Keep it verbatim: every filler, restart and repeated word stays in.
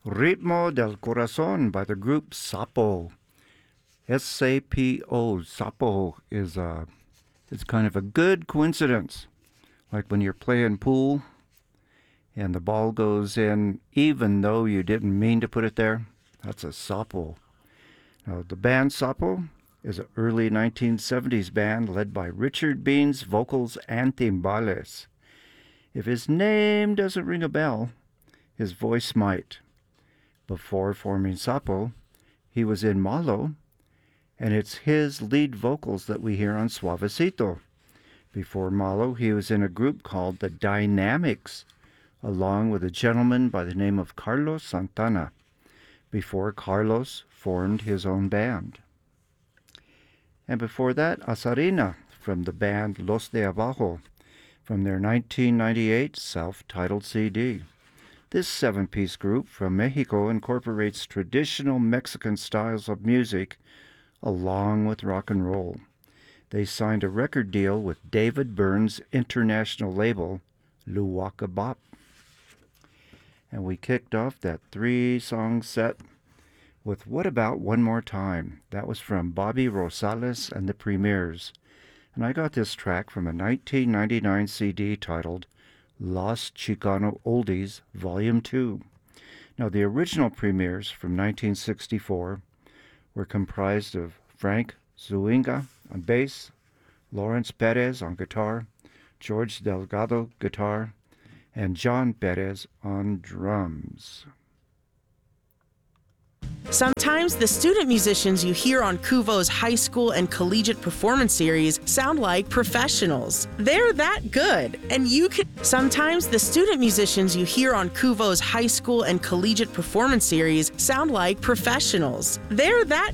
Ritmo del Corazon by the group Sapo. S A P O. Sapo is a, it's kind of a good coincidence. Like when you're playing pool and the ball goes in even though you didn't mean to put it there. That's a Sapo. Now, the band Sapo is an early nineteen seventies band led by Richard Beans, vocals and timbales. If his name doesn't ring a bell, his voice might. Before forming Sapo, he was in Malo, and it's his lead vocals that we hear on Suavecito. Before Malo, he was in a group called the Dynamics, along with a gentleman by the name of Carlos Santana, before Carlos formed his own band. And before that, Asarina from the band Los de Abajo, from their nineteen ninety-eight self-titled C D. This seven-piece group from Mexico incorporates traditional Mexican styles of music along with rock and roll. They signed a record deal with David Byrne's international label, Luwaka Bop. And we kicked off that three-song set with What About One More Time? That was from Bobby Rosales and the Premiers. And I got this track from a nineteen ninety-nine C D titled Los Chicano Oldies, Volume two. Now, the original Premiers from nineteen sixty-four were comprised of Frank Zuinga on bass, Lawrence Perez on guitar, George Delgado guitar, and John Perez on drums. Sometimes the student musicians you hear on Kuvo's high school and collegiate performance series sound like professionals. They're that good, and you could. Sometimes the student musicians you hear on Kuvo's high school and collegiate performance series sound like professionals. They're that